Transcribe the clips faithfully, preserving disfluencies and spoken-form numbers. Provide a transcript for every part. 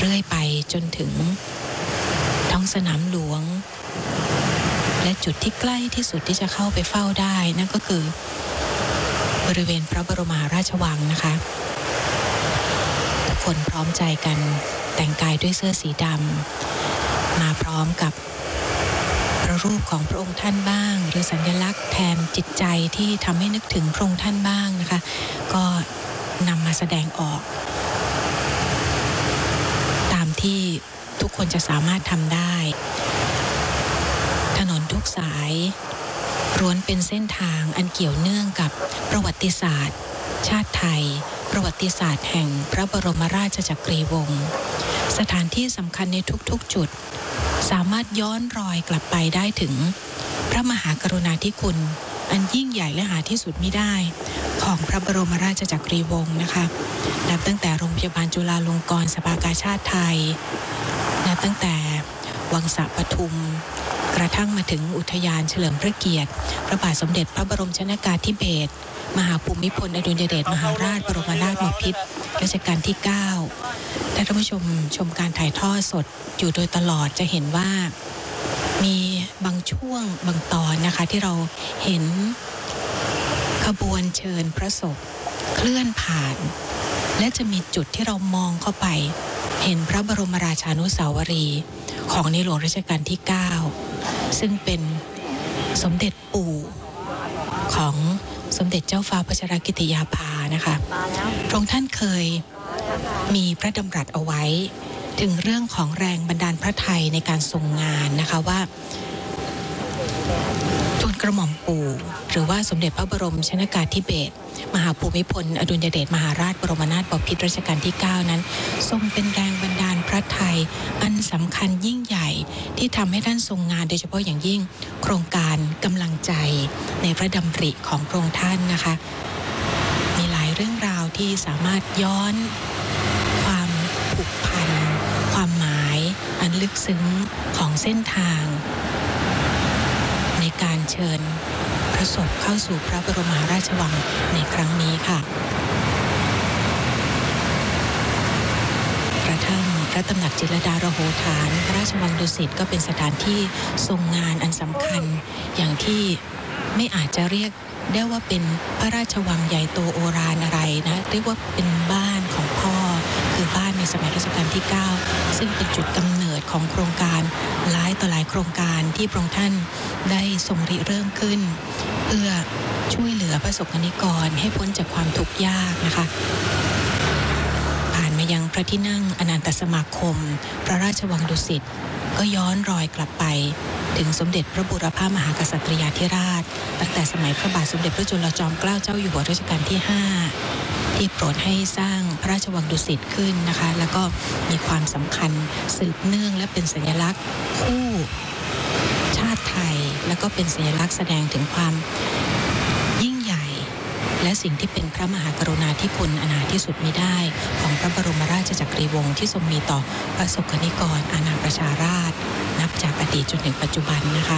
รื่อยไปจนถึงท้องสนามหลวงและจุดที่ใกล้ที่สุดที่จะเข้าไปเฝ้าได้นั่นก็คือบริเวณพระบรมมหาราชวังนะคะทุกคนพร้อมใจกันแต่งกายด้วยเสื้อสีดำมาพร้อมกับพระรูปของพระองค์ท่านบ้างหรือสัญลักษณ์แทนจิตใจที่ทำให้นึกถึงพระองค์ท่านบ้างนะคะก็นำมาแสดงออกตามที่ทุกคนจะสามารถทำได้ถนนทุกสายล้วนเป็นเส้นทางอันเกี่ยวเนื่องกับประวัติศาสตร์ชาติไทยประวัติศาสตร์แห่งพระบรมราชจักรีวงศ์สถานที่สำคัญในทุกๆจุดสามารถย้อนรอยกลับไปได้ถึงพระมหากรุณาธิคุณอันยิ่งใหญ่และหาที่สุดมิได้ของพระบรมราชจักรีวงศ์นะคะนับตั้งแต่โรงพยาบาลจุฬาลงกรณ์สภากาชาติไทยนับตั้งแต่วังสะปทุมกระทั่งมาถึงอุทยานเฉลิมพระเกียรติพระบาทสมเด็จพระบรมชนกาธิเบศรมหาภูมิพลอดุลยเดชมหาราชบรมนาถบพิตรรัชกาลที่เก้าและท่านผู้ชมชมการถ่ายทอดสดอยู่โดยตลอดจะเห็นว่ามีบางช่วงบางตอนนะคะที่เราเห็นขบวนเชิญพระศพเคลื่อนผ่านและจะมีจุดที่เรามองเข้าไปเห็นพระบรมราชานุสาวรีย์ของในหลวงรัชกาลที่เก้าซึ่งเป็นสมเด็จปู่ของสมเด็จเจ้าฟ้าพัชรกิติยาภานะคะพระองค์ท่านเคยมีพระดำรัสเอาไว้ถึงเรื่องของแรงบันดาลพระทัยในการทรงงานนะคะว่าทูลกระหม่อมปู่หรือว่าสมเด็จพระบรมชนกาธิเบศรมหาภูมิพลอดุลยเดชมหาราชบรมนาถบพิตรรัชกาลที่เก้านั้นทรงเป็นแรงบันดาลพระทัยอันสำคัญยิ่งใหญ่ที่ทำให้ท่านทรงงานโดยเฉพาะอย่างยิ่งโครงการกำลังใจในพระดำริของพระองค์ท่านนะคะมีหลายเรื่องราวที่สามารถย้อนความผูกพันความหมายอันลึกซึ้งของเส้นทางในการเชิญพระศพเข้าสู่พระบรมมหาราชวังในครั้งนี้ค่ะกระทั่งพระตำหนักจิตรลดาระโหฐานพระราชวังดุสิตก็เป็นสถานที่ทรงงานอันสำคัญอย่างที่ไม่อาจจะเรียกได้ว่าเป็นพระราชวังใหญ่โตโอฬารอะไรนะเรียกว่าเป็นบ้านของพ่อคือบ้านในสมัยรัชกาลที่เก้าซึ่งเป็นจุดกำเนิดของโครงการหลายต่อหลายโครงการที่พระองค์ท่านได้ทรงริเริ่มขึ้นเพื่อช่วยเหลือประสบกนิกรให้พ้นจากความทุกข์ยากนะคะผ่านมายังพระที่นั่งอนันตสมาคมพระราชวังดุสิตก็ย้อนรอยกลับไปถึงสมเด็จพระบูรพามหากษัตริยาธิราชตั้งแต่สมัยพระบาทสมเด็จพระจุลจอมเกล้าเจ้าอยู่หัวรัชกาลที่ห้าที่โปรดให้สร้างพระราชวังดุสิตขึ้นนะคะแล้วก็มีความสำคัญสืบเนื่องและเป็นสัญลักษณ์คู่ชาติไทยแล้วก็เป็นสัญลักษณ์แสดงถึงความยิ่งใหญ่และสิ่งที่เป็นพระมหากรุณาธิคุณอันหาที่สุดมิได้ของพระบรมราชจักรีวงศ์ที่ทรงมีต่อประสบกนิกรอาณาประชาราษฎร์นับจากอดีตจนถึงปัจจุบันนะคะ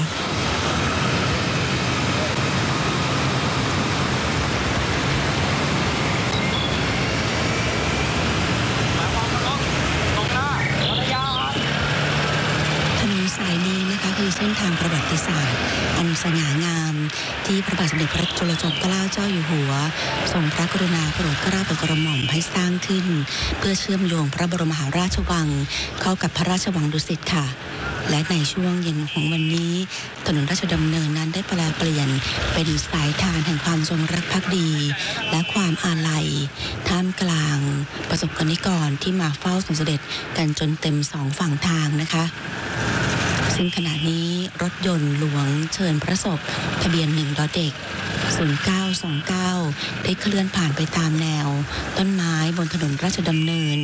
คือเส้นทางประวัติศาสตร์อันสง่างามที่พระบาทสมเด็จพระจุลจอมเกล้าเจ้าอยู่หัวทรงพระกรุณาโปรดเกล้าโปรดกระหม่อมให้สร้างขึ้นเพื่อเชื่อมโยงพระบรมมหาราชวังเข้ากับพระราชวังดุสิตค่ะและในช่วงเย็นของวันนี้ถนนราชดำเนินนั้นได้แปลเปลี่ยนเป็นสายทานแห่งความทรงรักภักดีและความอาลัยท่ามกลางประสบกนิกรที่มาเฝ้าทรงเสด็จกันจนเต็มสองฝั่งทางนะคะซึ่งขณะนี้รถยนต์หลวงเชิญพระศพทะเบียนหนึ่งดอเด็กศูนย์เก้าสองเก้าได้เคลื่อนผ่านไปตามแนวต้นไม้บนถนนราชดำเนิน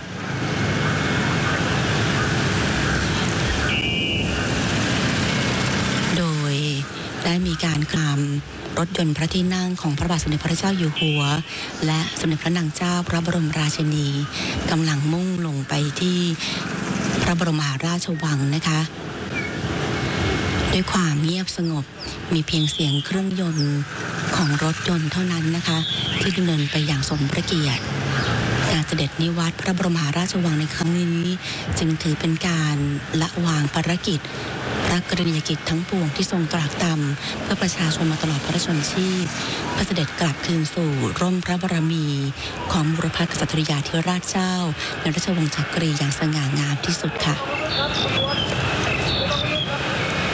โดยได้มีการคลำรถยนต์พระที่นั่งของพระบาทสมเด็จพระเจ้าอยู่หัวและสมเด็จพระนางเจ้าพระบรมราชินีกำลังมุ่งลงไปที่พระบรมมหาราชวังนะคะด้วยความเงียบสงบมีเพียงเสียงเครื่องยนต์ของรถยนต์เท่านั้นนะคะที่ดำเนินไปอย่างสมพระเกียรติขการเสด็จนิวัตรพระบรมมหาราชวังในครั้งนี้จึงถือเป็นการละวางภารกิจพระกรณียกิจทั้งปวงที่ทรงตรากตรำเพื่อประชาชนมาตลอดพระชนชีพเพื่อเสด็จกลับคืนสู่ร่มพระบารมีของบุรพกษัตริยาธิราชเจ้าในราชวงศ์จักรีอย่างสง่างามที่สุดค่ะ